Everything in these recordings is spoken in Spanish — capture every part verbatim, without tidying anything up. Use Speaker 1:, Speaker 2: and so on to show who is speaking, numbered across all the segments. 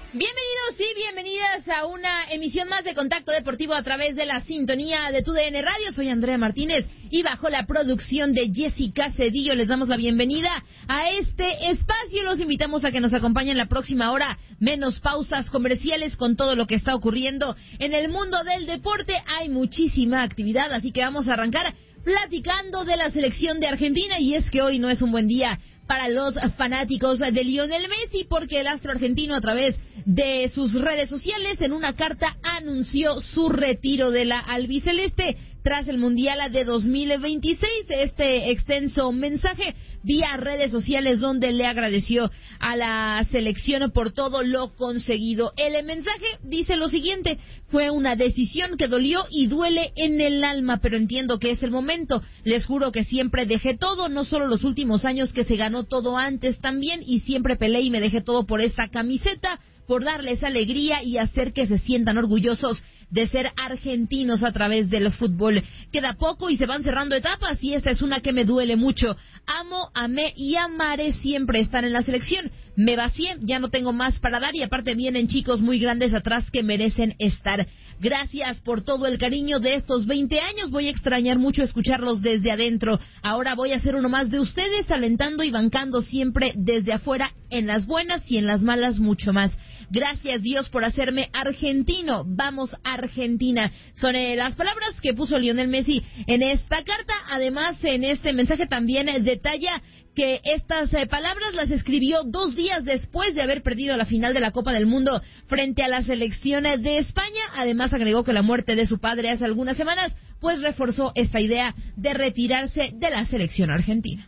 Speaker 1: Bienvenidos y bienvenidas a una emisión más de Contacto Deportivo a través de la sintonía de T U D N Radio. Soy Andrea Martínez y bajo la producción de Jessica Cedillo les damos la bienvenida a este espacio. Los invitamos a que nos acompañen la próxima hora, menos pausas comerciales con todo lo que está ocurriendo en el mundo del deporte. Hay muchísima actividad, así que vamos a arrancar platicando de la selección de Argentina, y es que hoy no es un buen día para los fanáticos de Lionel Messi, porque el astro argentino a través de sus redes sociales en una carta anunció su retiro de la albiceleste tras el Mundial de dos mil veintiséis. Este extenso mensaje vía redes sociales donde le agradeció a la selección por todo lo conseguido. El mensaje dice lo siguiente: fue una decisión que dolió y duele en el alma, pero entiendo que es el momento. Les juro que siempre dejé todo, no solo los últimos años, que se ganó todo antes también, y siempre peleé y me dejé todo por esta camiseta, por darles alegría y hacer que se sientan orgullosos de ser argentinos a través del fútbol. Queda poco y se van cerrando etapas, y esta es una que me duele mucho. Amo, amé y amaré siempre estar en la selección. Me vacié, ya no tengo más para dar, y aparte vienen chicos muy grandes atrás que merecen estar. Gracias por todo el cariño de estos veinte años. Voy a extrañar mucho escucharlos desde adentro. Ahora voy a ser uno más de ustedes, alentando y bancando siempre desde afuera, en las buenas y en las malas mucho más. Gracias, Dios, por hacerme argentino. Vamos, Argentina. Son eh, las palabras que puso Lionel Messi en esta carta. Además, en este mensaje también eh, detalla que estas eh, palabras las escribió dos días después de haber perdido la final de la Copa del Mundo frente a la selección de España. Además, agregó que la muerte de su padre hace algunas semanas pues reforzó esta idea de retirarse de la selección argentina.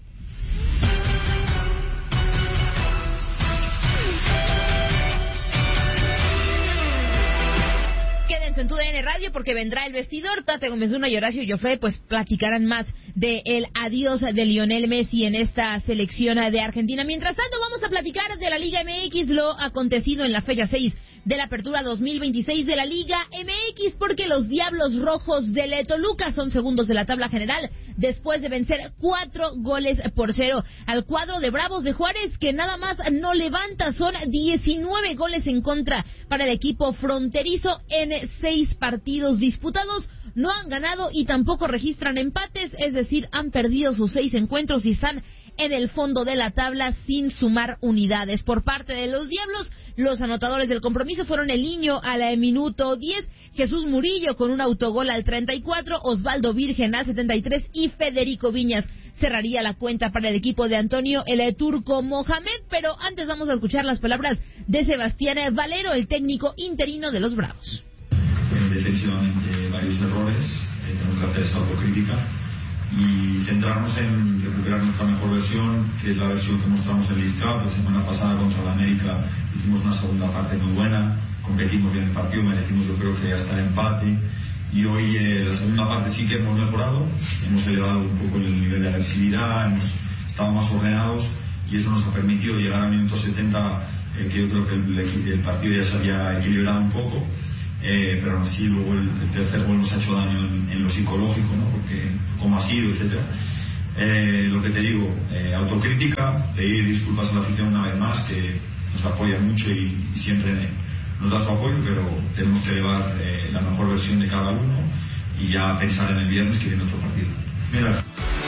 Speaker 1: Quédense en T U D N Radio porque vendrá el vestidor. Tate Gómez Luna y Horacio Joffre pues platicarán más de el adiós de Lionel Messi en esta selección de Argentina. Mientras tanto, vamos a platicar de la Liga M X, lo acontecido en la fecha seis de la Apertura dos mil veintiséis de la Liga M X, porque los Diablos Rojos del Toluca son segundos de la tabla general después de vencer cuatro goles por cero al cuadro de Bravos de Juárez, que nada más no levanta. Son diecinueve goles en contra para el equipo fronterizo en seis partidos disputados. No han ganado y tampoco registran empates, es decir, han perdido sus seis encuentros y están en el fondo de la tabla sin sumar unidades. Por parte de los Diablos, los anotadores del compromiso fueron el Niño al minuto diez, Jesús Murillo con un autogol al treinta y cuatro, Osvaldo Virgen al setenta y tres y Federico Viñas cerraría la cuenta para el equipo de Antonio el Turco Mohamed. Pero antes vamos a escuchar las palabras de Sebastián Valero, el técnico interino de los Bravos.
Speaker 2: Defensivamente varios errores, eh, tenemos que hacer esa autocrítica y centrarnos en recuperar nuestra mejor versión, que es la versión que mostramos en el League Cup. La semana pasada contra la América hicimos una segunda parte muy buena, competimos bien el partido, merecimos yo creo que hasta el empate, y hoy eh, la segunda parte sí que hemos mejorado, hemos elevado un poco el nivel de agresividad, hemos estado más ordenados y eso nos ha permitido llegar al minuto setenta, eh, que yo creo que el, el partido ya se había equilibrado un poco. Eh, pero aún así luego el, el tercer gol nos ha hecho daño en, en lo psicológico, ¿no? Porque cómo ha sido, etcétera. Eh, lo que te digo, eh, autocrítica, pedir disculpas a la afición una vez más, que nos apoya mucho y, y siempre nos da su apoyo, pero tenemos que elevar eh, la mejor versión de cada uno y ya pensar en el viernes que viene otro partido. Mira.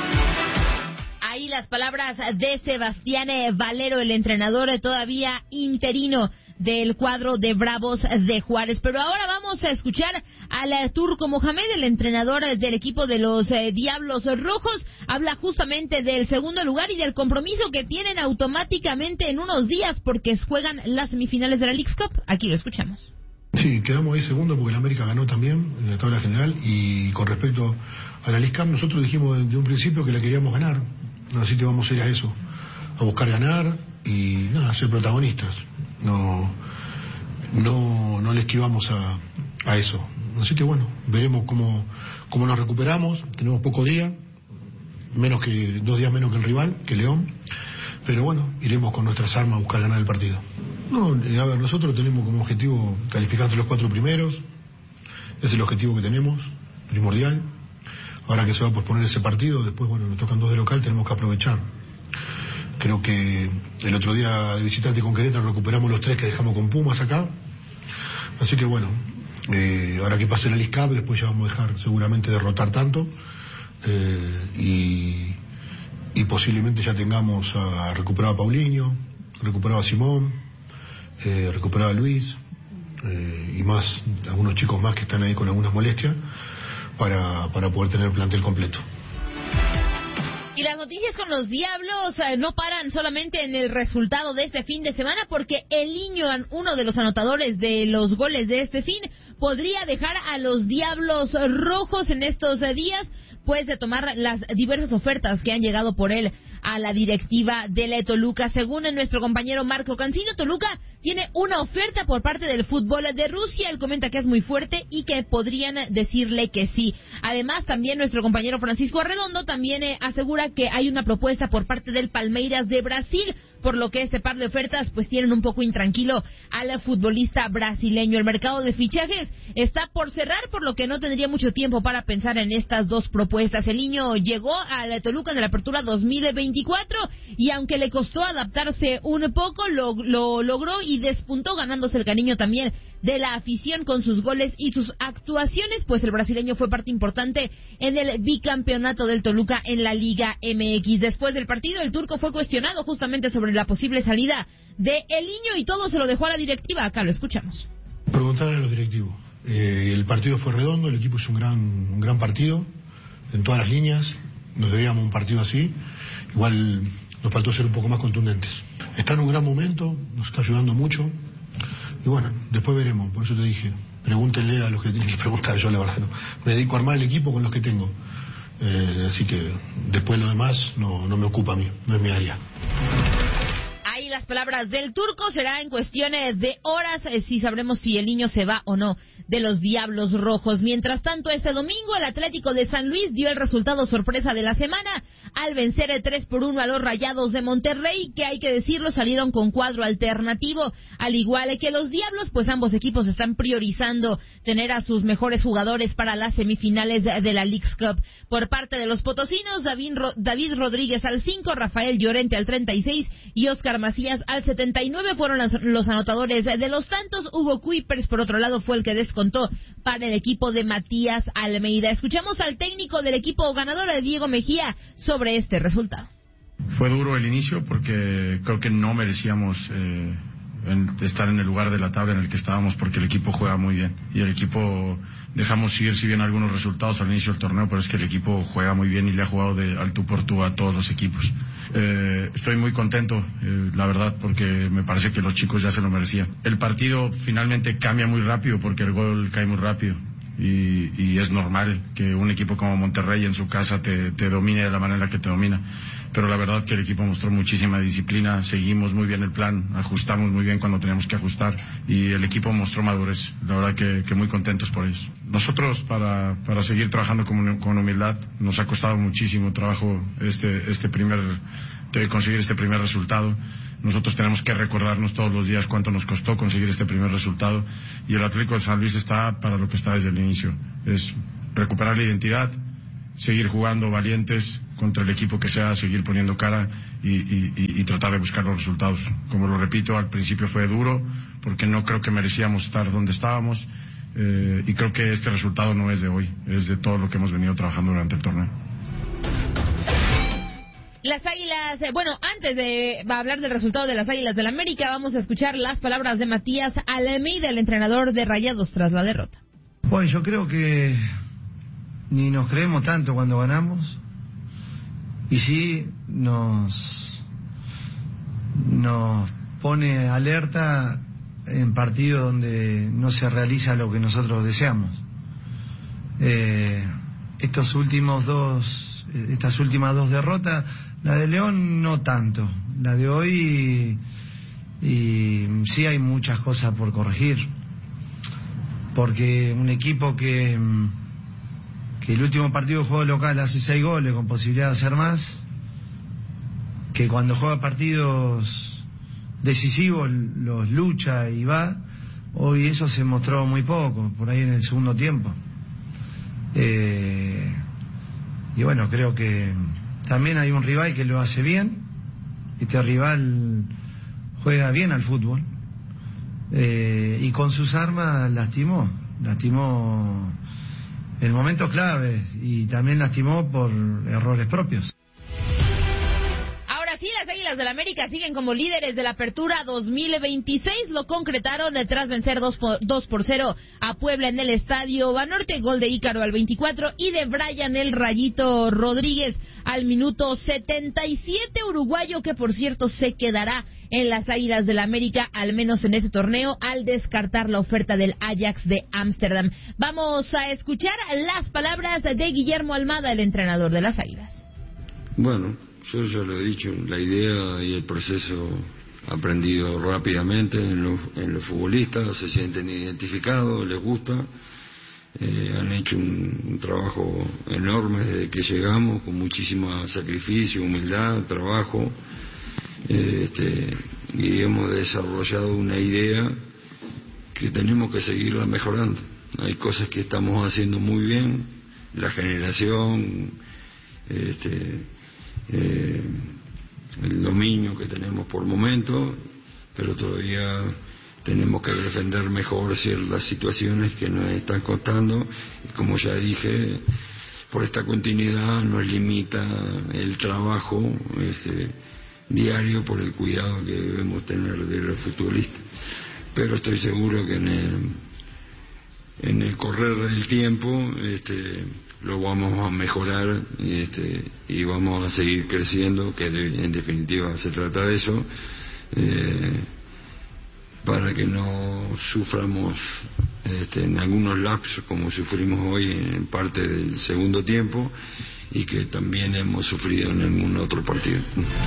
Speaker 1: Ahí las palabras de Sebastián Valero, el entrenador todavía interino del cuadro de Bravos de Juárez. Pero ahora vamos a escuchar al Turco Mohamed, el entrenador del equipo de los eh, Diablos Rojos. Habla justamente del segundo lugar y del compromiso que tienen automáticamente en unos días, porque juegan las semifinales de la Leagues Cup. Aquí lo escuchamos.
Speaker 3: Sí, quedamos ahí segundo porque el América ganó también en la tabla general, y con respecto a la Leagues Cup nosotros dijimos desde un principio que la queríamos ganar, así que vamos a ir a eso, a buscar ganar y nada, ser protagonistas. No no no le esquivamos a, a eso. Así que bueno, veremos cómo, cómo nos recuperamos. Tenemos poco día, menos que dos días menos que el rival, que León, pero bueno, iremos con nuestras armas a buscar ganar el partido. No, a ver, nosotros tenemos como objetivo calificar entre los cuatro primeros, es el objetivo que tenemos, primordial. Ahora que se va a posponer ese partido, después bueno, nos tocan dos de local, tenemos que aprovechar. Creo que el otro día de visitante con Querétaro recuperamos los tres que dejamos con Pumas acá. Así que bueno, eh, ahora que pase la League Cup, después ya vamos a dejar seguramente derrotar tanto. Eh, y, y posiblemente ya tengamos a, recuperado a Paulinho, recuperado a Simón, eh, recuperado a Luis, eh, y más, algunos chicos más que están ahí con algunas molestias, para, para poder tener plantel completo.
Speaker 1: Y las noticias con los Diablos eh, no paran solamente en el resultado de este fin de semana, porque el niño, uno de los anotadores de los goles de este fin, podría dejar a los Diablos Rojos en estos eh, días, pues de tomar las diversas ofertas que han llegado por él a la directiva de Toluca. Según nuestro compañero Marco Cancino, Toluca tiene una oferta por parte del fútbol de Rusia. Él comenta que es muy fuerte y que podrían decirle que sí. Además, también nuestro compañero Francisco Arredondo también eh, asegura que hay una propuesta por parte del Palmeiras de Brasil, por lo que este par de ofertas pues tienen un poco intranquilo al futbolista brasileño. El mercado de fichajes está por cerrar, por lo que no tendría mucho tiempo para pensar en estas dos propuestas. El niño llegó a la Toluca en la apertura dos mil veinticuatro y aunque le costó adaptarse un poco, lo, lo logró y despuntó, ganándose el cariño también de la afición con sus goles y sus actuaciones, pues el brasileño fue parte importante en el bicampeonato del Toluca en la Liga M X. Después del partido, el turco fue cuestionado justamente sobre la posible salida de El Niño y todo se lo dejó a la directiva. Acá lo escuchamos.
Speaker 3: Preguntar a los directivos. Eh, el partido fue redondo, el equipo hizo un gran, un gran partido en todas las líneas. Nos debíamos un partido así. Igual nos faltó ser un poco más contundentes. Está en un gran momento, nos está ayudando mucho. Y bueno, después veremos, por eso te dije, pregúntenle a los que tienen que preguntar, yo la verdad no. Me dedico a armar el equipo con los que tengo. Eh, así que después lo demás no, no me ocupa a mí, no es mi área.
Speaker 1: Ahí las palabras del turco, será en cuestiones de horas eh, si sabremos si el niño se va o no de los Diablos Rojos. Mientras tanto, este domingo el Atlético de San Luis dio el resultado sorpresa de la semana al vencer el tres por uno a los Rayados de Monterrey, que hay que decirlo, salieron con cuadro alternativo, al igual que los Diablos, pues ambos equipos están priorizando tener a sus mejores jugadores para las semifinales de la Leagues Cup. Por parte de los potosinos, David, Ro- David Rodríguez al cinco, Rafael Llorente al treinta y seis y Oscar Macías al setenta y nueve fueron las, los anotadores de los tantos. Hugo Kuipers, por otro lado, fue el que descontó para el equipo de Matías Almeida. Escuchamos al técnico del equipo ganador, Diego Mejía, sobre este resultado.
Speaker 4: Fue duro el inicio porque creo que no merecíamos eh, en estar en el lugar de la tabla en el que estábamos, porque el equipo juega muy bien y el equipo dejamos ir si bien algunos resultados al inicio del torneo, pero es que el equipo juega muy bien y le ha jugado de al tú por tú a todos los equipos. Eh, estoy muy contento, eh, la verdad, porque me parece que los chicos ya se lo merecían. El partido finalmente cambia muy rápido porque el gol cae muy rápido. Y, y es normal que un equipo como Monterrey en su casa te, te domine de la manera en la que te domina, pero la verdad que el equipo mostró muchísima disciplina, seguimos muy bien el plan, ajustamos muy bien cuando teníamos que ajustar y el equipo mostró madurez, la verdad que, que muy contentos por ellos. Nosotros para, para seguir trabajando con, con humildad, nos ha costado muchísimo trabajo este, este primer, de conseguir este primer resultado. Nosotros tenemos que recordarnos todos los días cuánto nos costó conseguir este primer resultado y el Atlético de San Luis está para lo que está desde el inicio, es recuperar la identidad, seguir jugando valientes contra el equipo que sea, seguir poniendo cara y, y, y tratar de buscar los resultados. Como lo repito, al principio fue duro porque no creo que merecíamos estar donde estábamos eh, y creo que este resultado no es de hoy, es de todo lo que hemos venido trabajando durante el torneo.
Speaker 1: Las Águilas, eh, bueno, antes de hablar del resultado de las Águilas del la América, vamos a escuchar las palabras de Matías Almeida, el entrenador de Rayados tras la derrota.
Speaker 5: Pues yo creo que ni nos creemos tanto cuando ganamos y sí nos nos pone alerta en partidos donde no se realiza lo que nosotros deseamos. Eh, estos últimos dos, estas últimas dos derrotas, la de León no tanto, la de hoy y, y sí hay muchas cosas por corregir, porque un equipo que que el último partido de juego local hace seis goles con posibilidad de hacer más, que cuando juega partidos decisivos los lucha y va, hoy eso se mostró muy poco, por ahí en el segundo tiempo. Eh, y bueno, creo que también hay un rival que lo hace bien este rival juega bien al fútbol, eh, y con sus armas lastimó, lastimó en momentos claves y también lastimó por errores propios.
Speaker 1: Sí, las Águilas del América siguen como líderes de la Apertura dos mil veintiséis. Lo concretaron tras vencer dos por cero a Puebla en el Estadio Banorte. Gol de Ícaro al veinticuatro y de Brian el Rayito Rodríguez al minuto setenta y siete. Uruguayo que, por cierto, se quedará en las Águilas del América, al menos en este torneo, al descartar la oferta del Ajax de Ámsterdam. Vamos a escuchar las palabras de Guillermo Almada, el entrenador de las Águilas.
Speaker 6: Bueno, yo ya lo he dicho, la idea y el proceso aprendido rápidamente en los, en los futbolistas, se sienten identificados, les gusta, eh, han hecho un, un trabajo enorme desde que llegamos, con muchísimo sacrificio, humildad, trabajo, eh, este, y hemos desarrollado una idea que tenemos que seguirla mejorando. Hay cosas que estamos haciendo muy bien, la generación, este, Eh, el dominio que tenemos por momento, pero todavía tenemos que defender mejor ciertas situaciones que nos están costando, y como ya dije, por esta continuidad nos limita el trabajo este, diario, por el cuidado que debemos tener de los futbolistas, pero estoy seguro que en el, en el correr del tiempo este, lo vamos a mejorar y, este, y vamos a seguir creciendo, que de, en definitiva se trata de eso, eh, para que no suframos este, en algunos lapsos como sufrimos hoy en parte del segundo tiempo, y que también hemos sufrido en algún otro partido.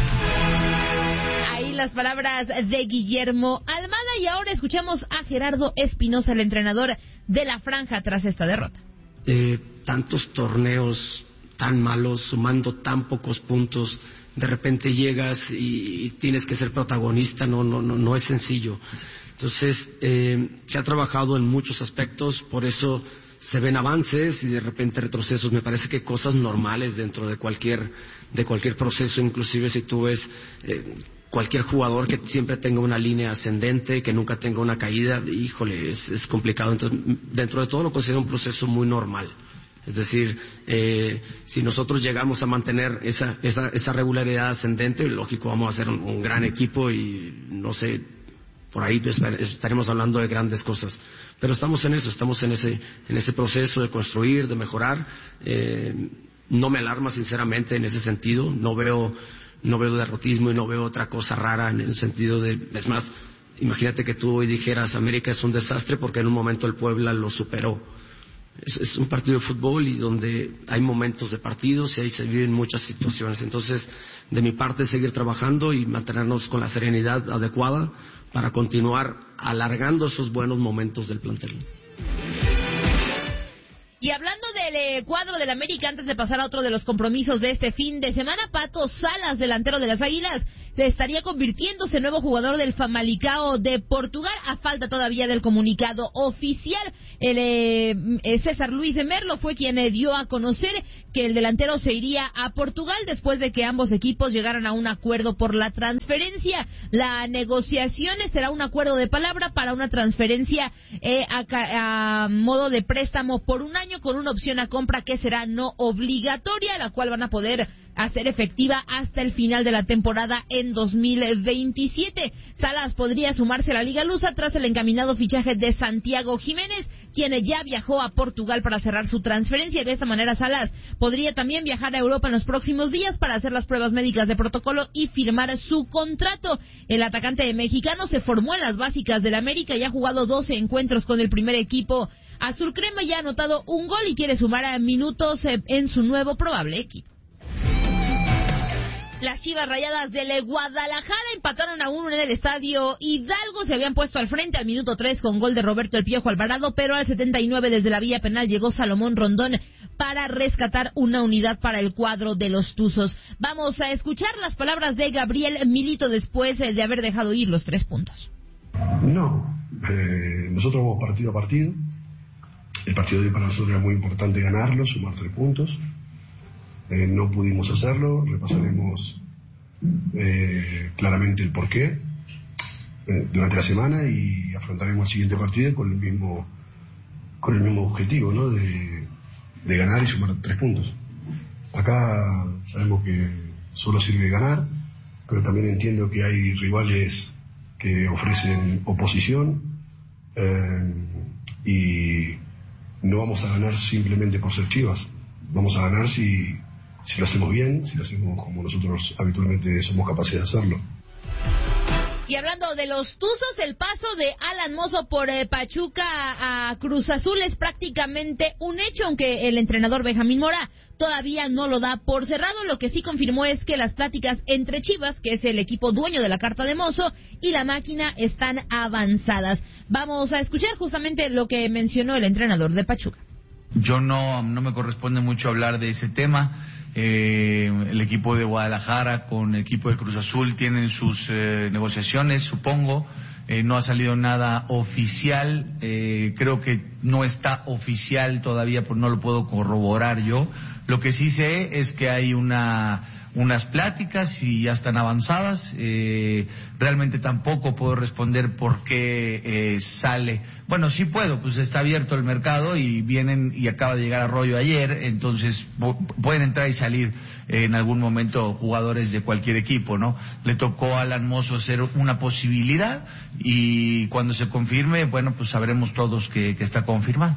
Speaker 1: Ahí las palabras de Guillermo Almada, y ahora escuchamos a Gerardo Espinosa, el entrenador de la Franja, tras esta derrota.
Speaker 7: Eh, tantos torneos tan malos, sumando tan pocos puntos, de repente llegas y, y tienes que ser protagonista, no, no, no, no es sencillo. Entonces, eh, se ha trabajado en muchos aspectos, por eso se ven avances y de repente retrocesos. Me parece que cosas normales dentro de cualquier, de cualquier proceso, inclusive si tú ves eh, cualquier jugador que siempre tenga una línea ascendente, que nunca tenga una caída, híjole, es, es complicado. Entonces, dentro de todo lo considero un proceso muy normal. Es decir, eh, si nosotros llegamos a mantener esa, esa, esa regularidad ascendente, lógico, vamos a ser un, un gran equipo y no sé, por ahí estaremos hablando de grandes cosas. Pero estamos en eso, estamos en ese, en ese proceso de construir, de mejorar. Eh, no me alarma sinceramente en ese sentido, no veo, no veo derrotismo y no veo otra cosa rara en el sentido de, es más, imagínate que tú hoy dijeras América es un desastre porque en un momento el Puebla lo superó. Es, es un partido de fútbol y donde hay momentos de partidos y ahí se viven muchas situaciones. Entonces, de mi parte, seguir trabajando y mantenernos con la serenidad adecuada para continuar alargando esos buenos momentos del plantel.
Speaker 1: Y hablando del eh, cuadro del América, antes de pasar a otro de los compromisos de este fin de semana, Pato Salas, delantero de las Águilas, se estaría convirtiéndose en nuevo jugador del Famalicão de Portugal, a falta todavía del comunicado oficial. El eh, César Luis Merlo fue quien eh, dio a conocer que el delantero se iría a Portugal después de que ambos equipos llegaran a un acuerdo por la transferencia. La negociación será un acuerdo de palabra para una transferencia eh, a, a modo de préstamo por un año, con una opción a compra que será no obligatoria, la cual van a poder hacer efectiva hasta el final de la temporada en dos mil veintisiete. Salas podría sumarse a la Liga Lusa tras el encaminado fichaje de Santiago Jiménez, quien ya viajó a Portugal para cerrar su transferencia, y de esta manera Salas podría también viajar a Europa en los próximos días para hacer las pruebas médicas de protocolo y firmar su contrato. El atacante mexicano se formó en las básicas del América y ha jugado doce encuentros con el primer equipo azul crema, ya ha anotado un gol y quiere sumar a minutos en su nuevo probable equipo. Las Chivas Rayadas del Guadalajara empataron a uno en el estadio Hidalgo. Se habían puesto al frente al minuto tres con gol de Roberto El Piojo Alvarado, pero al setenta y nueve desde la vía penal llegó Salomón Rondón para rescatar una unidad para el cuadro de los Tuzos. Vamos a escuchar las palabras de Gabriel Milito después de haber dejado ir los tres puntos.
Speaker 8: No, eh, nosotros vamos partido a partido. El partido de hoy para nosotros era muy importante ganarlo, sumar tres puntos. Eh, no pudimos hacerlo, repasaremos eh, claramente el porqué eh, durante la semana, y afrontaremos el siguiente partido con el mismo con el mismo objetivo, ¿no? De, de ganar y sumar tres puntos. Acá sabemos que solo sirve ganar, pero también entiendo que hay rivales que ofrecen oposición, eh, y no vamos a ganar simplemente por ser Chivas. Vamos a ganar si, si lo hacemos bien, si lo hacemos como nosotros habitualmente somos capaces de hacerlo.
Speaker 1: Y hablando de los Tuzos, el paso de Alan Mozo por eh, Pachuca a Cruz Azul es prácticamente un hecho, aunque el entrenador Benjamín Mora todavía no lo da por cerrado. Lo que sí confirmó es que las pláticas entre Chivas, que es el equipo dueño de la carta de Mozo, y la máquina están avanzadas. Vamos a escuchar justamente lo que mencionó el entrenador de Pachuca.
Speaker 9: Yo no, no me corresponde mucho hablar de ese tema. Eh, el equipo de Guadalajara con el equipo de Cruz Azul tienen sus eh, negociaciones, supongo. Eh, no ha salido nada oficial. Eh, creo que no está oficial todavía, pues no lo puedo corroborar yo. Lo que sí sé es que hay una unas pláticas y ya están avanzadas. Eh, realmente tampoco puedo responder por qué eh, sale. Bueno, sí puedo, pues está abierto el mercado y vienen, y acaba de llegar Arroyo ayer, entonces pueden entrar y salir eh, en algún momento jugadores de cualquier equipo, ¿no? Le tocó a Alan Mozo ser una posibilidad, y cuando se confirme, bueno, pues sabremos todos que, que está confirmado.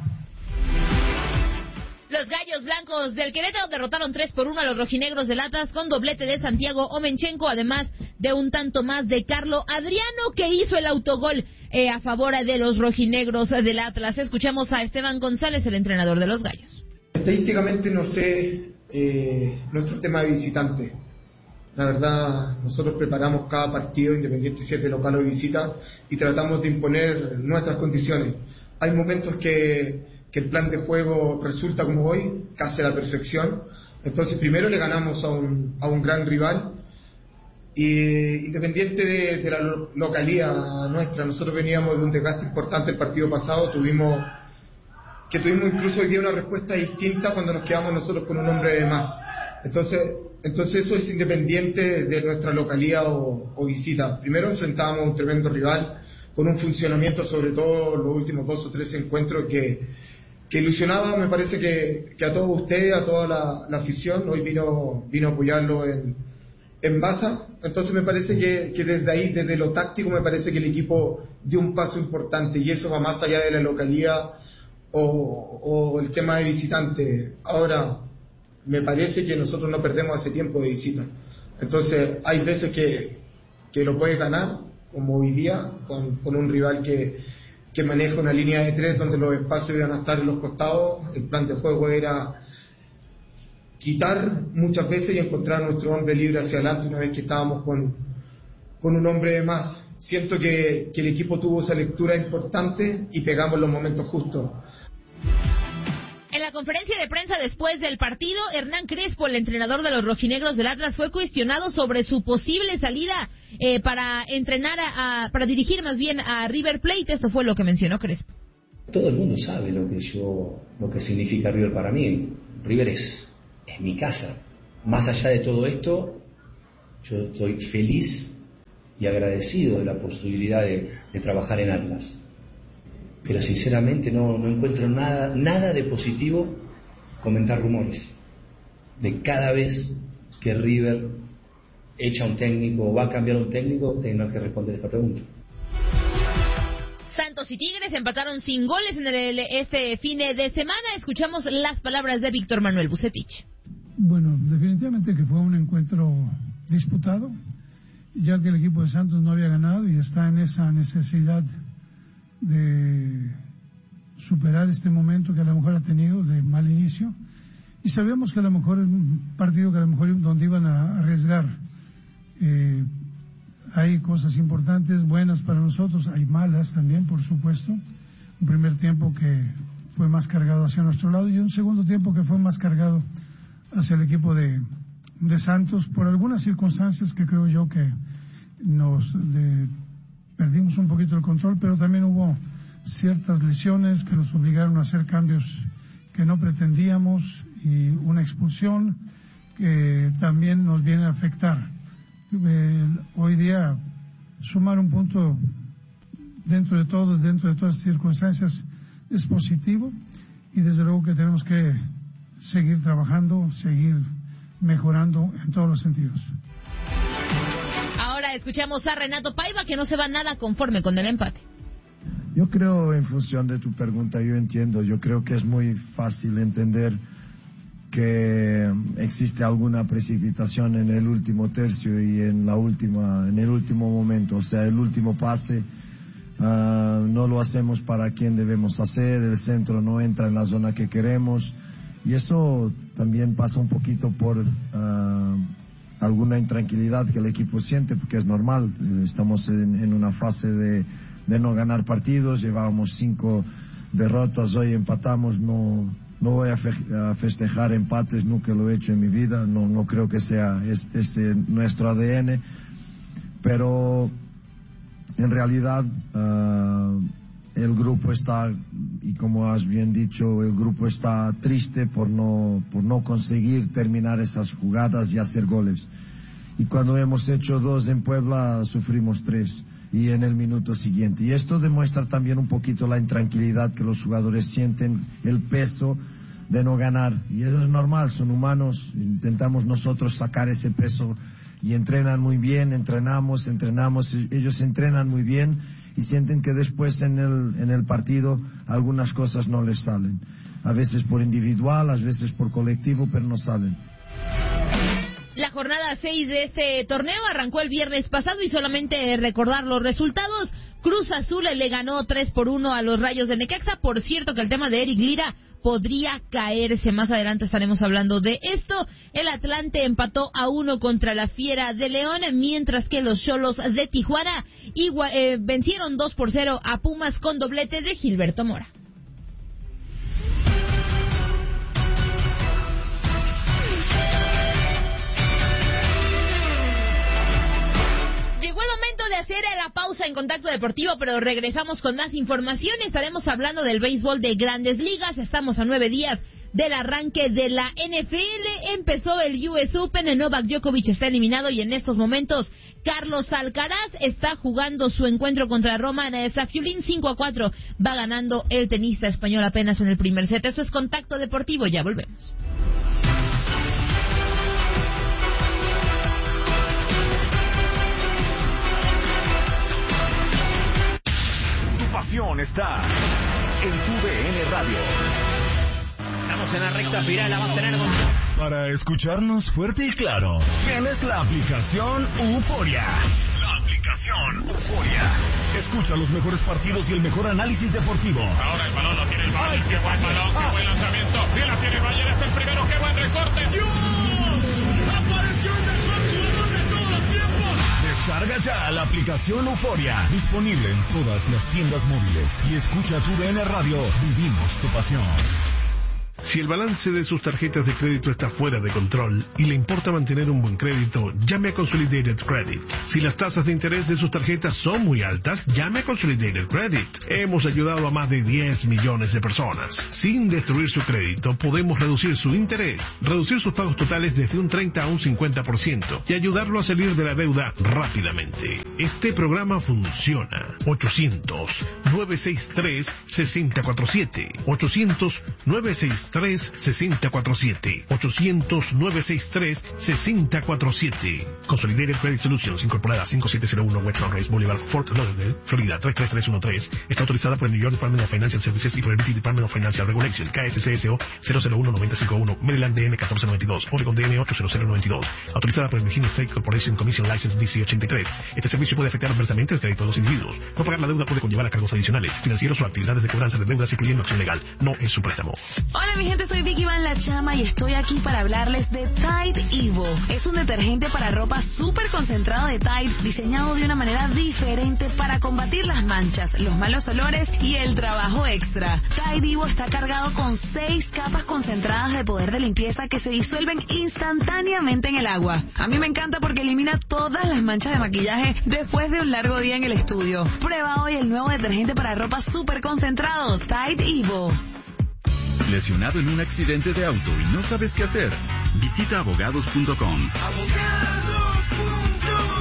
Speaker 1: Los Gallos Blancos del Querétaro derrotaron tres por uno a los rojinegros del Atlas con doblete de Santiago Omenchenko, además de un tanto más de Carlo Adriano, que hizo el autogol eh, a favor de los rojinegros del Atlas. Escuchamos a Esteban González, el entrenador de los Gallos.
Speaker 10: Estadísticamente no sé eh, nuestro tema de visitante. La verdad, nosotros preparamos cada partido, independiente si es de local o de visita, y tratamos de imponer nuestras condiciones. Hay momentos que que el plan de juego resulta como hoy, casi a la perfección. Entonces primero le ganamos a un, a un gran rival, y independiente de, de la localidad nuestra, nosotros veníamos de un desgaste importante el partido pasado, tuvimos que tuvimos incluso hoy día una respuesta distinta cuando nos quedamos nosotros con un hombre de más. Entonces, entonces eso es independiente de nuestra localidad o, o visita. Primero enfrentábamos a un tremendo rival con un funcionamiento, sobre todo los últimos dos o tres encuentros, que que ilusionaba, me parece que, que a todos ustedes, a toda la, la afición. Hoy vino vino a apoyarlo en, en Baza. Entonces me parece que, que desde ahí, desde lo táctico, me parece que el equipo dio un paso importante, y eso va más allá de la localidad o, o el tema de visitante. Ahora, me parece que nosotros no perdemos hace tiempo de visita. Entonces hay veces que, que lo puedes ganar, como hoy día, con, con un rival que que maneja una línea de tres donde los espacios iban a estar en los costados. El plan de juego era quitar muchas veces y encontrar a nuestro hombre libre hacia adelante una vez que estábamos con, con un hombre de más. Siento que, que el equipo tuvo esa lectura importante y pegamos los momentos justos.
Speaker 1: En la conferencia de prensa después del partido, Hernán Crespo, el entrenador de los rojinegros del Atlas, fue cuestionado sobre su posible salida eh, para entrenar, a, a, para dirigir más bien a River Plate. Esto fue lo que mencionó Crespo.
Speaker 11: Todo el mundo sabe lo que yo, lo que significa River para mí. River es, es mi casa. Más allá de todo esto, yo estoy feliz y agradecido de la posibilidad de, de trabajar en Atlas. Pero sinceramente no, no encuentro nada, nada de positivo comentar rumores de cada vez que River echa un técnico o va a cambiar un técnico, tenga que responder esta pregunta.
Speaker 1: Santos y Tigres empataron sin goles en el, este fin de semana. Escuchamos las palabras de Víctor Manuel Vucetich.
Speaker 12: Bueno, definitivamente que fue un encuentro disputado, ya que el equipo de Santos no había ganado y está en esa necesidad de superar este momento que a lo mejor ha tenido de mal inicio, y sabíamos que a lo mejor es un partido que a lo mejor donde iban a arriesgar. Eh, hay cosas importantes, buenas para nosotros, hay malas también, por supuesto. Un primer tiempo que fue más cargado hacia nuestro lado y un segundo tiempo que fue más cargado hacia el equipo de, de Santos, por algunas circunstancias que creo yo que nos de, perdimos un poquito el control, pero también hubo ciertas lesiones que nos obligaron a hacer cambios que no pretendíamos y una expulsión que también nos viene a afectar. eh, hoy día sumar un punto dentro de todo, dentro de todas las circunstancias es positivo, y desde luego que tenemos que seguir trabajando, seguir mejorando en todos los sentidos.
Speaker 1: Ahora escuchamos a Renato Paiva, que no se va nada conforme con el empate.
Speaker 13: Yo creo, en función de tu pregunta, yo entiendo, yo creo que es muy fácil entender que existe alguna precipitación en el último tercio y en la última, en el último momento, o sea, el último pase. Uh, no lo hacemos para quien debemos hacer, el centro no entra en la zona que queremos, y eso también pasa un poquito por uh, alguna intranquilidad que el equipo siente, porque es normal, estamos en, en una fase de, de no ganar partidos, llevábamos cinco derrotas, hoy empatamos, no, no voy a, fe, a festejar empates, nunca lo he hecho en mi vida, no, no creo que sea es, es nuestro A D N, pero en realidad uh, el grupo está, y como has bien dicho, el grupo está triste por no, por no conseguir terminar esas jugadas y hacer goles. Y cuando hemos hecho dos en Puebla, sufrimos tres, y en el minuto siguiente. Y esto demuestra también un poquito la intranquilidad que los jugadores sienten, el peso de no ganar. Y eso es normal, son humanos, intentamos nosotros sacar ese peso. Y entrenan muy bien, entrenamos, entrenamos, ellos entrenan muy bien y sienten que después en el, en el partido algunas cosas no les salen. A veces por individual, a veces por colectivo, pero no salen.
Speaker 1: La jornada seis de este torneo arrancó el viernes pasado y solamente recordar los resultados. Cruz Azul le ganó tres por uno a los Rayos de Necaxa. Por cierto que el tema de Eric Lira podría caerse. Más adelante estaremos hablando de esto. El Atlante empató a uno contra la Fiera de León, mientras que los Xolos de Tijuana igual, eh, vencieron dos por cero a Pumas con doblete de Gilberto Mora. Llegó el momento de hacer la pausa en Contacto Deportivo, pero regresamos con más información. Estaremos hablando del béisbol de Grandes Ligas. Estamos a nueve días del arranque de la N F L. Empezó el U S Open, Novak Djokovic está eliminado y en estos momentos Carlos Alcaraz está jugando su encuentro contra Roman Safiullin. Cinco a cuatro va ganando el tenista español apenas en el primer set. Eso es Contacto Deportivo, ya volvemos.
Speaker 14: Está en tu D N Radio.
Speaker 15: Estamos en la recta final, la va a tener Gonzalo.
Speaker 14: Para escucharnos fuerte y claro, tienes la aplicación Euforia. La aplicación Euforia. Escucha los mejores partidos y el mejor análisis deportivo.
Speaker 16: Ahora el balón lo tiene el Bayern. Qué buen balón, qué buen lanzamiento. Bien la tiene el Bayern, es el primero, qué buen recorte.
Speaker 14: ¡Dios! ¡Apareció el mejor jugador de todos los tiempos! Descarga ya la aplicación Euforia, disponible en todas las tiendas móviles. Y escucha tu D N Radio, vivimos tu pasión.
Speaker 17: Si el balance de sus tarjetas de crédito está fuera de control y le importa mantener un buen crédito, llame a Consolidated Credit. Si las tasas de interés de sus tarjetas son muy altas, llame a Consolidated Credit. Hemos ayudado a más de diez millones de personas. Sin destruir su crédito, podemos reducir su interés, reducir sus pagos totales desde un treinta a un cincuenta por ciento y ayudarlo a salir de la deuda rápidamente. Este programa funciona. ochocientos, nueve seis tres, seis cero cuatro siete. ochocientos, nueve seis tres, seis cero cuatro siete. ochocientos, nueve seis tres, seis cero cuatro siete. Consolidated Credit Solutions, incorporada cinco siete cero uno West Sunrise Boulevard, Fort Lauderdale, Florida tres tres tres uno tres. Está autorizada por el New York Department of Financial Services y por el British Department of Financial Regulation. K S C S O cero cero uno nueve cinco uno. Maryland D M catorce noventa y dos. Oregon D M ocho cero cero noventa y dos. Autorizada por el Virginia State Corporation Commission License D C ochenta y tres. Este servicio puede afectar adversamente el crédito de los individuos. No pagar la deuda puede conllevar a cargos adicionales, financieros o actividades de cobranza de deudas, incluyendo acción legal. No es un préstamo.
Speaker 18: Hola mi gente, soy Vicky Van La Chama y estoy aquí para hablarles de Tide Evo. Es un detergente para ropa súper concentrado de Tide, diseñado de una manera diferente para combatir las manchas, los malos olores y el trabajo extra. Tide Evo está cargado con seis capas concentradas de poder de limpieza que se disuelven instantáneamente en el agua. A mí me encanta porque elimina todas las manchas de maquillaje después de un largo día en el estudio. Prueba hoy el nuevo detergente para ropa súper concentrado, Tide Evo.
Speaker 19: ¿Lesionado en un accidente de auto y no sabes qué hacer? Visita abogados punto com.
Speaker 14: Abogados punto com.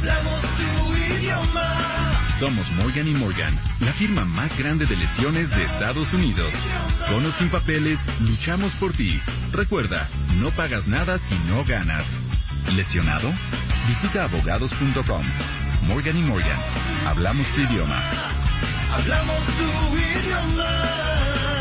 Speaker 14: Hablamos tu idioma.
Speaker 19: Somos Morgan y Morgan, la firma más grande de lesiones de Estados Unidos. Con o sin papeles, luchamos por ti. Recuerda, no pagas nada si no ganas. ¿Lesionado? Visita abogados punto com. Morgan y Morgan, hablamos tu idioma.
Speaker 14: Hablamos tu idioma.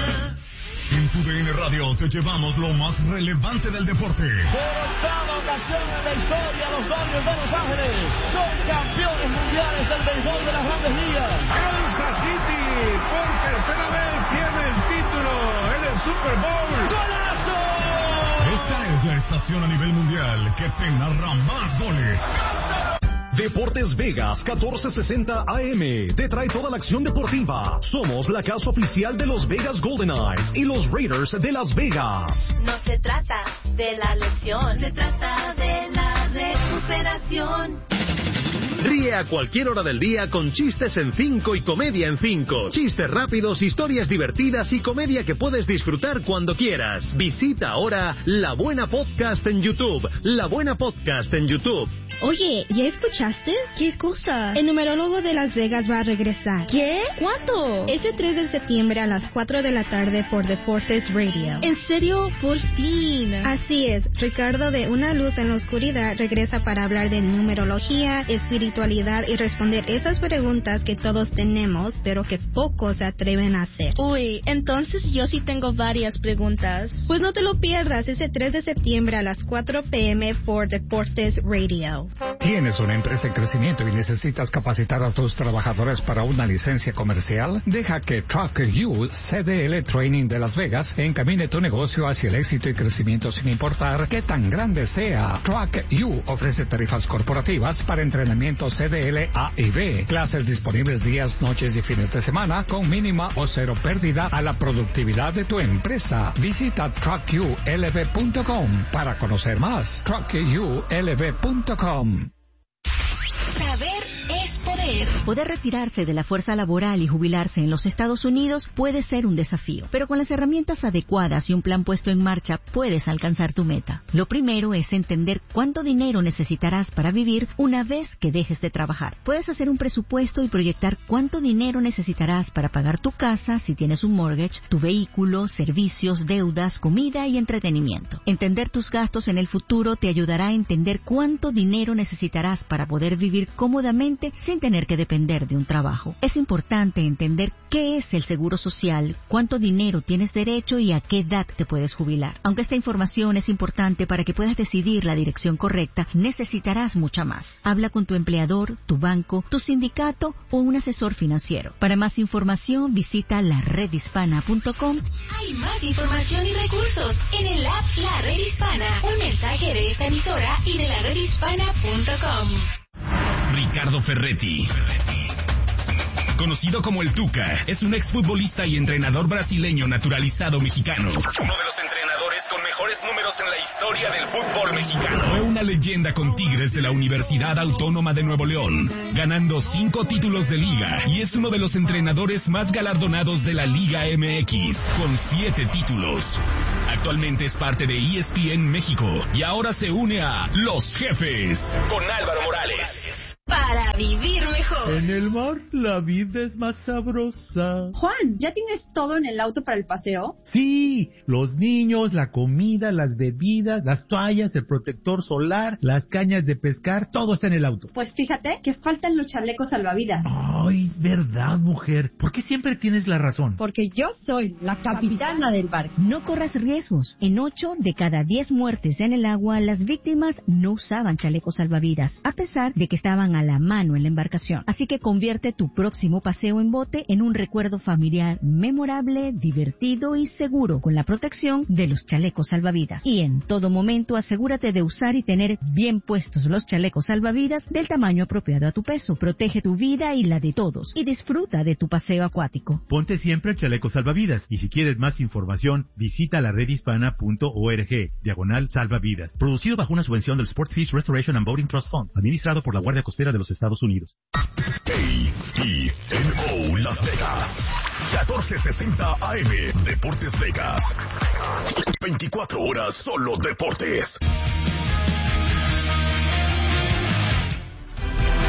Speaker 14: En tu D N Radio te llevamos lo más relevante del deporte.
Speaker 20: Por octava ocasión en la historia, los Dodgers de Los Ángeles son campeones mundiales del béisbol de las Grandes Ligas.
Speaker 17: Kansas City por tercera vez tiene el título en el Super Bowl.
Speaker 20: ¡Golazo!
Speaker 14: Esta es la estación a nivel mundial que te narra más goles.
Speaker 21: Deportes Vegas catorce sesenta A M te trae toda la acción deportiva. Somos la casa oficial de los Vegas Golden Knights y los Raiders de Las Vegas.
Speaker 22: No se trata de la lesión, se trata de la recuperación.
Speaker 23: Ríe a cualquier hora del día con chistes en cinco y comedia en cinco. Chistes rápidos, historias divertidas y comedia que puedes disfrutar cuando quieras. Visita ahora La Buena Podcast en YouTube. La Buena Podcast en YouTube.
Speaker 24: Oye, ¿ya escuchaste? ¿Qué cosa? El numerólogo de Las Vegas va a regresar.
Speaker 22: ¿Qué? ¿Cuándo?
Speaker 24: Este tres de septiembre a las cuatro de la tarde por Deportes Radio.
Speaker 22: ¿En serio? Por fin.
Speaker 24: Así es. Ricardo de Una Luz en la Oscuridad regresa para hablar de numerología, espiritualidad y responder esas preguntas que todos tenemos, pero que pocos se atreven a hacer.
Speaker 22: Uy, entonces yo sí tengo varias preguntas.
Speaker 24: Pues no te lo pierdas ese tres de septiembre a las cuatro p m por Deportes Radio.
Speaker 25: ¿Tienes una empresa en crecimiento y necesitas capacitar a tus trabajadores para una licencia comercial? Deja que Truck U C D L Training de Las Vegas encamine tu negocio hacia el éxito y crecimiento sin importar qué tan grande sea. Truck U ofrece tarifas corporativas para entrenamiento C D L A y B, clases disponibles días, noches y fines de semana con mínima o cero pérdida a la productividad de tu empresa. Visita truck u l v punto com para conocer más. truck u l v punto com.
Speaker 18: Saber es poder. Poder retirarse de la fuerza laboral y jubilarse en los Estados Unidos puede ser un desafío, pero con las herramientas adecuadas y un plan puesto en marcha puedes alcanzar tu meta. Lo primero es entender cuánto dinero necesitarás para vivir una vez que dejes de trabajar. Puedes hacer un presupuesto y proyectar cuánto dinero necesitarás para pagar tu casa si tienes un mortgage, tu vehículo, servicios, deudas, comida y entretenimiento. Entender tus gastos en el futuro te ayudará a entender cuánto dinero necesitarás para poder vivir cómodamente sin tener que depender de un trabajo. Es importante entender qué es el seguro social, cuánto dinero tienes derecho y a qué edad te puedes jubilar. Aunque esta información es importante para que puedas decidir la dirección correcta, necesitarás mucha más. Habla con tu empleador, tu banco, tu sindicato o un asesor financiero. Para más información, visita la red hispana punto com.
Speaker 22: Hay más información y recursos en el app La Red Hispana. Un mensaje de esta emisora y de la red hispana punto com.
Speaker 14: Ricardo Ferretti, conocido como el Tuca, es un exfutbolista y entrenador brasileño naturalizado mexicano. Uno de los entrenadores con mejores números en la historia del fútbol mexicano. Fue una leyenda con Tigres de la Universidad Autónoma de Nuevo León, ganando cinco títulos de liga, y es uno de los entrenadores más galardonados de la Liga M X, con siete títulos. Actualmente es parte de E S P N México y ahora se une a Los Jefes con Álvaro Morales.
Speaker 22: Para vivir mejor.
Speaker 26: En el mar la vida es más sabrosa.
Speaker 27: Juan, ¿ya tienes todo en el auto para el paseo?
Speaker 26: Sí, los niños, la comida, las bebidas, las toallas, el protector solar, las cañas de pescar, todo está en el auto.
Speaker 27: Pues fíjate que faltan los chalecos salvavidas.
Speaker 26: Ay, verdad, mujer. ¿Por qué siempre tienes la razón?
Speaker 27: Porque yo soy la capitana del barco.
Speaker 18: No corras riesgos. En ocho de cada diez muertes en el agua, las víctimas no usaban chalecos salvavidas, a pesar de que estaban a la mano en la embarcación. Así que convierte tu próximo paseo en bote en un recuerdo familiar memorable, divertido y seguro con la protección de los chalecos salvavidas. Y en todo momento asegúrate de usar y tener bien puestos los chalecos salvavidas del tamaño apropiado a tu peso. Protege tu vida y la de todos y disfruta de tu paseo acuático.
Speaker 26: Ponte siempre el chaleco salvavidas y si quieres más información visita la red hispana punto org diagonal salvavidas. Producido bajo una subvención del Sport Fish Restoration and Boating Trust Fund, administrado por la Guardia Costera de los Estados Unidos.
Speaker 14: A E N O Las Vegas, catorce sesenta A M, Deportes Vegas. veinticuatro horas solo deportes.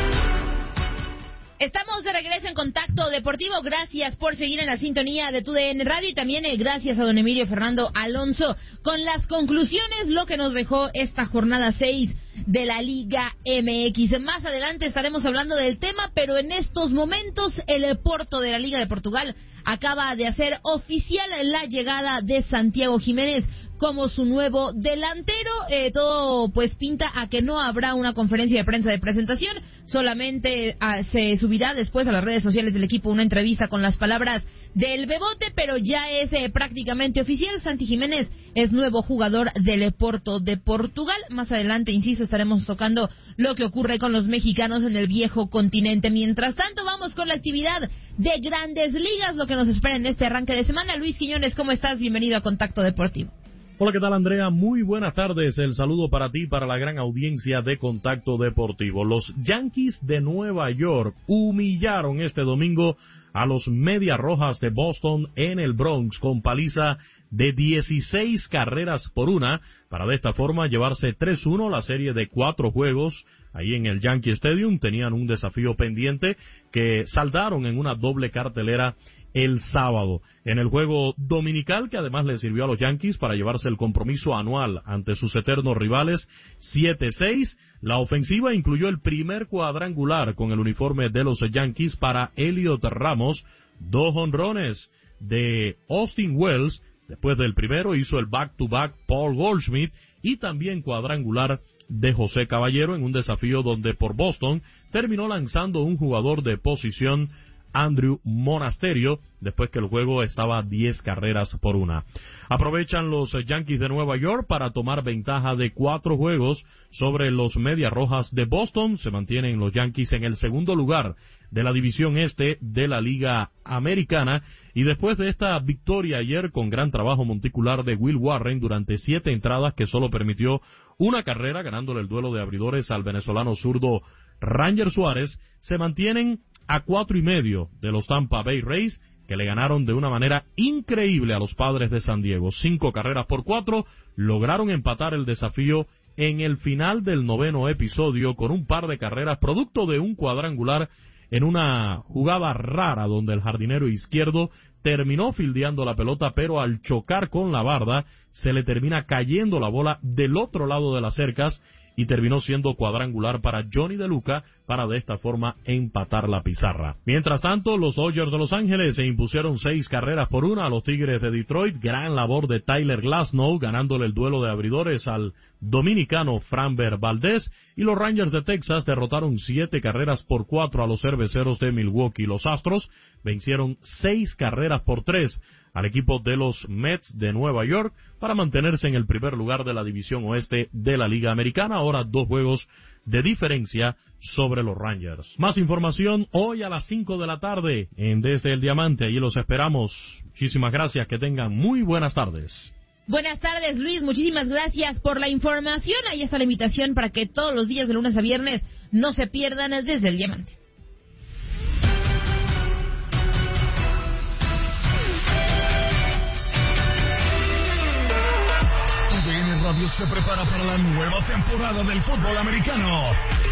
Speaker 1: Estamos de regreso en Contacto Deportivo. Gracias por seguir en la sintonía de Tu D N Radio y también eh, gracias a don Emilio Fernando Alonso con las conclusiones, lo que nos dejó esta jornada seis de la Liga M X. Más adelante estaremos hablando del tema, pero en estos momentos el Porto de la Liga de Portugal acaba de hacer oficial la llegada de Santiago Jiménez como su nuevo delantero. Eh, todo pues pinta a que no habrá una conferencia de prensa de presentación, solamente ah, se subirá después a las redes sociales del equipo una entrevista con las palabras del Bebote, pero ya es eh, prácticamente oficial. Santi Jiménez es nuevo jugador del Porto de Portugal. Más adelante, insisto, estaremos tocando lo que ocurre con los mexicanos en el viejo continente. Mientras tanto, vamos con la actividad de Grandes Ligas, lo que nos espera en este arranque de semana. Luis Quiñones, ¿cómo estás? Bienvenido a Contacto Deportivo.
Speaker 2: Hola, ¿qué tal, Andrea? Muy buenas tardes. El saludo para ti, para la gran audiencia de Contacto Deportivo. Los Yankees de Nueva York humillaron este domingo a los Medias Rojas de Boston en el Bronx con paliza de dieciséis carreras por una, para de esta forma llevarse tres uno la serie de cuatro juegos. Ahí en el Yankee Stadium tenían un desafío pendiente que saldaron en una doble cartelera el sábado. En el juego dominical, que además le sirvió a los Yankees para llevarse el compromiso anual ante sus eternos rivales, siete seis, la ofensiva incluyó el primer cuadrangular con el uniforme de los Yankees para Elliot Ramos, dos jonrones de Austin Wells. Después del primero hizo el back-to-back Paul Goldschmidt y también cuadrangular de José Caballero en un desafío donde por Boston terminó lanzando un jugador de posición, Andrew Monasterio, después que el juego estaba diez carreras por una. Aprovechan los Yankees de Nueva York para tomar ventaja de cuatro juegos sobre los Medias Rojas de Boston. Se mantienen los Yankees en el segundo lugar de la división este de la Liga Americana, y después de esta victoria ayer con gran trabajo monticular de Will Warren durante siete entradas que solo permitió una carrera, ganándole el duelo de abridores al venezolano zurdo Ranger Suárez, se mantienen a cuatro y medio de los Tampa Bay Rays, que le ganaron de una manera increíble a los Padres de San Diego. Cinco carreras por cuatro, lograron empatar el desafío en el final del noveno episodio con un par de carreras producto de un cuadrangular en una jugada rara donde el jardinero izquierdo terminó fildeando la pelota, pero al chocar con la barda se le termina cayendo la bola del otro lado de las cercas y terminó siendo cuadrangular para Johnny De Luca para de esta forma empatar la pizarra. Mientras tanto, los Dodgers de Los Ángeles se impusieron seis carreras por una a los Tigres de Detroit. Gran labor de Tyler Glasnow, ganándole el duelo de abridores al dominicano Framber Valdez, y los Rangers de Texas derrotaron siete carreras por cuatro a los Cerveceros de Milwaukee. Los Astros vencieron seis carreras por tres al equipo de los Mets de Nueva York para mantenerse en el primer lugar de la división oeste de la Liga Americana. Ahora dos juegos de diferencia sobre los Rangers. Más información hoy a las cinco de la tarde en Desde el Diamante. Allí los esperamos. Muchísimas gracias. Que tengan muy buenas tardes.
Speaker 1: Buenas tardes, Luis. Muchísimas gracias por la información. Ahí está la invitación para que todos los días de lunes a viernes no se pierdan Desde el Diamante.
Speaker 14: Radio se prepara para la nueva temporada del fútbol americano.